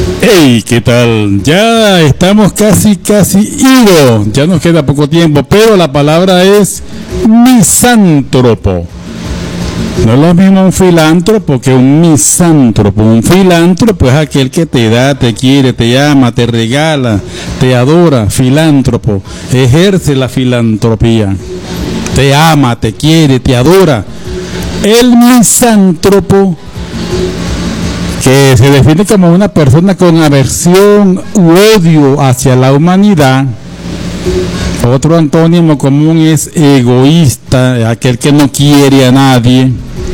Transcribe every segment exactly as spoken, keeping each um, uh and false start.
Hey, ¿qué tal? Ya estamos casi, casi ido. Ya nos queda poco tiempo, pero la palabra es misántropo. No es lo mismo un filántropo que un misántropo. Un filántropo es aquel que te da, te quiere, te ama, te regala, te adora. Filántropo ejerce la filantropía. Te ama, te quiere, te adora. El misántropo, que se define como una persona con aversión u odio hacia la humanidad. Otro antónimo común es egoísta, aquel que no quiere a nadie.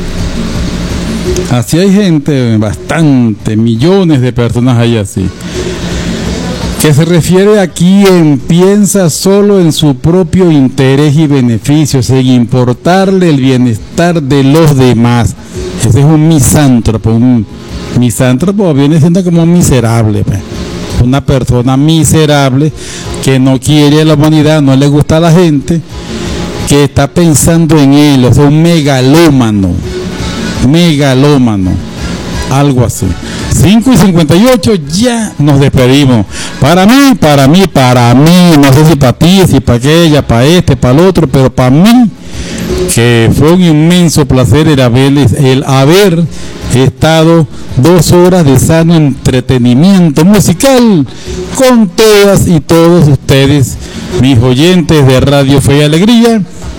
Así hay gente, bastante, millones de personas hay así. Que se refiere aquí en piensa solo en su propio interés y beneficio, sin importarle el bienestar de los demás. Ese es un misántropo. Un misántropo viene siendo como un miserable, pues. Una persona miserable que no quiere a la humanidad, no le gusta a la gente, que está pensando en él, o sea, un megalómano, megalómano, algo así. cinco y cincuenta y ocho, ya nos despedimos. Para mí, para mí, para mí, no sé si para ti, si para aquella, para este, para el otro, pero para mí, que fue un inmenso placer el haber, el haber estado dos horas de sano entretenimiento musical con todas y todos ustedes, mis oyentes de Radio Fe y Alegría,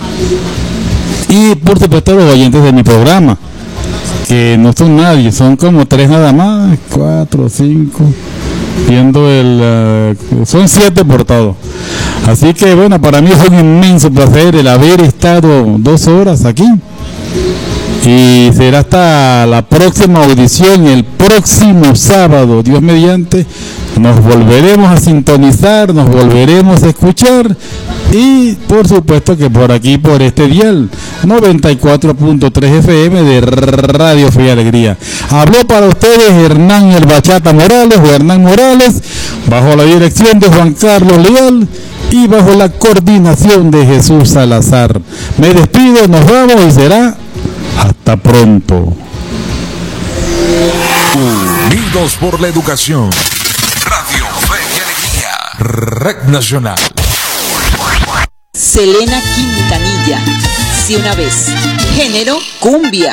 y por supuesto los oyentes de mi programa, que no son nadie, son como tres nada más, cuatro, cinco, viendo el, uh, son siete por todo. Así que bueno, para mí fue un inmenso placer el haber estado dos horas aquí. Y será hasta la próxima audición, el próximo sábado, Dios mediante, nos volveremos a sintonizar, nos volveremos a escuchar, y por supuesto que por aquí, por este dial, noventa y cuatro punto tres F M de Radio Fe y Alegría. Habló para ustedes Hernán El Bachata Morales, o Hernán Morales, bajo la dirección de Juan Carlos Leal y bajo la coordinación de Jesús Salazar. Me despido, nos vamos y será hasta pronto. Unidos por la educación. Radio Fe y Alegría. Red Nacional. Selena Quintanilla. Si una vez. Género cumbia.